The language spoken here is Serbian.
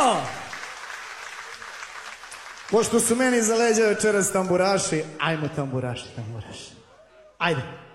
Pošto su meni za leđa večeras tamburaši, ajmo tamburaši. Ajde.